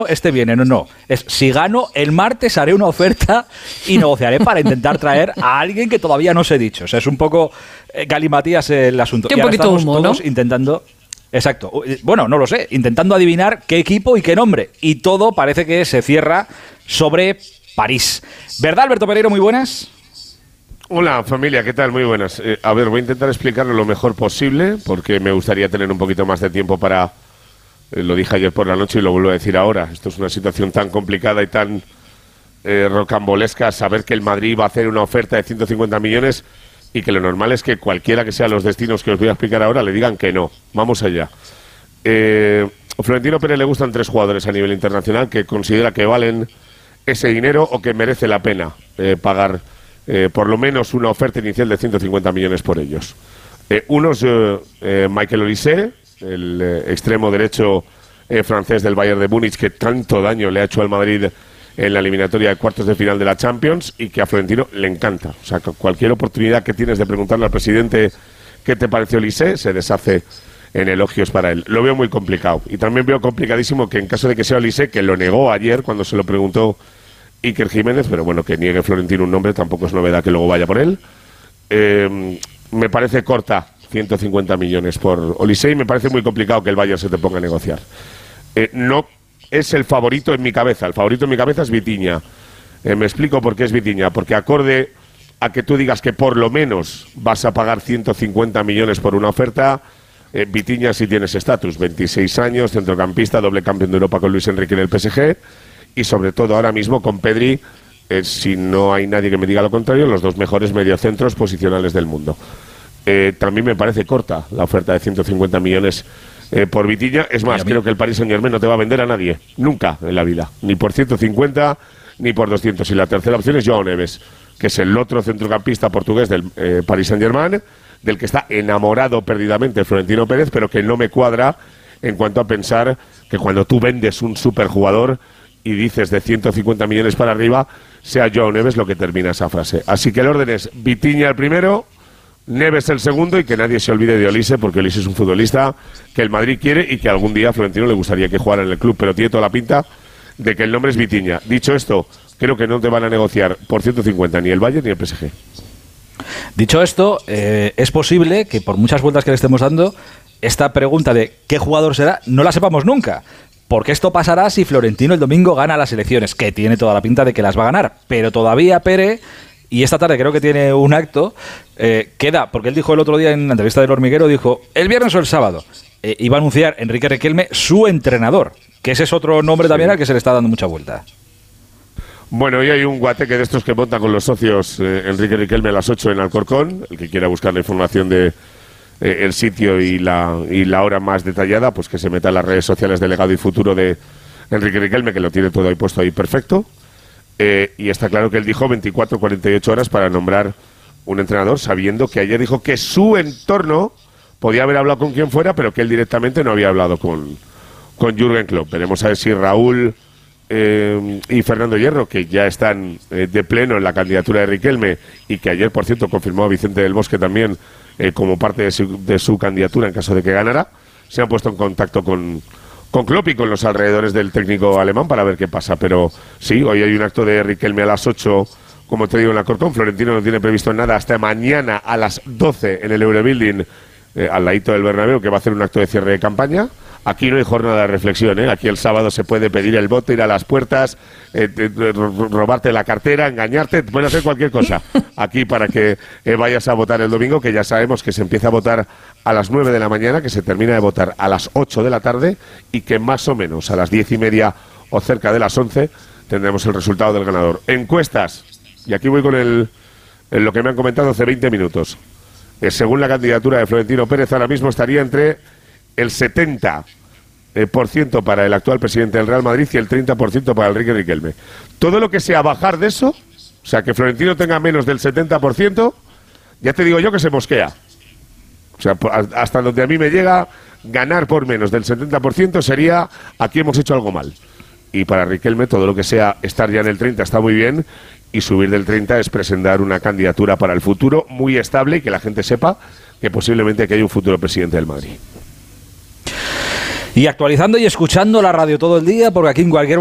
este viene, no. Es si gano, el martes haré una oferta y negociaré para intentar traer a alguien que todavía no os he dicho. O sea, es un poco galimatías el asunto. Y un poquito humo, todos ¿no? intentando... Exacto. Bueno, no lo sé. Intentando adivinar qué equipo y qué nombre. Y todo parece que se cierra sobre París. ¿Verdad, Alberto Pereiro? Muy buenas. Hola, familia, ¿qué tal? Muy buenas. A ver, voy a intentar explicarlo lo mejor posible, porque me gustaría tener un poquito más de tiempo para... lo dije ayer por la noche y lo vuelvo a decir ahora. Esto es una situación tan complicada y tan rocambolesca. Saber que el Madrid va a hacer una oferta de 150 millones y que lo normal es que cualquiera que sean los destinos que os voy a explicar ahora le digan que no. Vamos allá. Florentino Pérez le gustan 3 jugadores a nivel internacional que considera que valen ese dinero o que merece la pena pagar por lo menos una oferta inicial de 150 millones por ellos. Uno es Michael Olise, el extremo derecho francés del Bayern de Múnich, que tanto daño le ha hecho al Madrid en la eliminatoria de cuartos de final de la Champions y que a Florentino le encanta. O sea, cualquier oportunidad que tienes de preguntarle al presidente qué te pareció Olise, se deshace en elogios para él. Lo veo muy complicado. Y también veo complicadísimo que en caso de que sea Olise, que lo negó ayer cuando se lo preguntó Iker Jiménez, pero bueno, que niegue Florentino un nombre tampoco es novedad que luego vaya por él. Me parece corta 150 millones por Olise y me parece muy complicado que el Bayern se te ponga a negociar. No es el favorito en mi cabeza. El favorito en mi cabeza es Vitinha. Me explico por qué es Vitinha. Porque acorde a que tú digas que por lo menos vas a pagar 150 millones por una oferta, Vitinha sí tiene ese estatus. 26 años, centrocampista, doble campeón de Europa con Luis Enrique en el PSG y sobre todo ahora mismo con Pedri, si no hay nadie que me diga lo contrario, los 2 mejores mediocentros posicionales del mundo. También me parece corta la oferta de 150 millones por Vitinha. Es más, creo que el Paris Saint-Germain no te va a vender a nadie, nunca en la vida, ni por 150 ni por 200. Y la tercera opción es João Neves, que es el otro centrocampista portugués del Paris Saint-Germain, del que está enamorado perdidamente Florentino Pérez, pero que no me cuadra en cuanto a pensar que cuando tú vendes un superjugador y dices de 150 millones para arriba, sea João Neves lo que termina esa frase. Así que el orden es Vitinha el primero, Neves el segundo y que nadie se olvide de Olise, porque Olise es un futbolista que el Madrid quiere y que algún día a Florentino le gustaría que jugara en el club, pero tiene toda la pinta de que el nombre es Vitinha. Dicho esto, creo que no te van a negociar por 150 ni el Bayern ni el PSG. Dicho esto, es posible que por muchas vueltas que le estemos dando, esta pregunta de qué jugador será no la sepamos nunca. Porque esto pasará si Florentino el domingo gana las elecciones, que tiene toda la pinta de que las va a ganar. Pero todavía Pere, y esta tarde creo que tiene un acto, queda, porque él dijo el otro día en la entrevista del Hormiguero, dijo, el viernes o el sábado, iba a anunciar Enrique Riquelme su entrenador, que ese es otro nombre también al que se le está dando mucha vuelta. Bueno, hoy hay un guateque de estos que monta con los socios Enrique Riquelme a las 8 en Alcorcón. El que quiera buscar la información de el sitio y la hora más detallada, pues que se meta en las redes sociales de Legado y Futuro de Enrique Riquelme, que lo tiene todo ahí puesto ahí perfecto. Y está claro que él dijo 24-48 horas para nombrar un entrenador, sabiendo que ayer dijo que su entorno podía haber hablado con quien fuera, pero que él directamente no había hablado con Jürgen Klopp. Veremos a ver si Raúl y Fernando Hierro, que ya están de pleno en la candidatura de Riquelme y que ayer, por cierto, confirmó a Vicente del Bosque también como parte de su candidatura en caso de que ganara, se han puesto en contacto con Klopp y con los alrededores del técnico alemán para ver qué pasa. Pero sí, hoy hay un acto de Riquelme a las 8, como te digo, en la Alcorcón. Florentino no tiene previsto nada hasta mañana a las 12 en el Eurobuilding, al ladito del Bernabéu, que va a hacer un acto de cierre de campaña. Aquí no hay jornada de reflexión, ¿eh? Aquí el sábado se puede pedir el voto, ir a las puertas, robarte la cartera, engañarte, pueden hacer cualquier cosa aquí para que vayas a votar el domingo, que ya sabemos que se empieza a votar a las 9 de la mañana, que se termina de votar a las 8 de la tarde y que más o menos a las 10:30 o cerca de las 11 tendremos el resultado del ganador. Encuestas, y aquí voy con lo que me han comentado hace 20 minutos. Según la candidatura de Florentino Pérez, ahora mismo estaría entre el 70% para el actual presidente del Real Madrid y el 30% para Enrique Riquelme. Todo lo que sea bajar de eso, o sea, que Florentino tenga menos del 70%, ya te digo yo que se mosquea. O sea, hasta donde a mí me llega, ganar por menos del 70% sería, aquí hemos hecho algo mal. Y para Riquelme, todo lo que sea estar ya en el 30% está muy bien, y subir del 30% es presentar una candidatura para el futuro muy estable y que la gente sepa que posiblemente aquí hay un futuro presidente del Madrid. Y actualizando y escuchando la radio todo el día, porque aquí en cualquier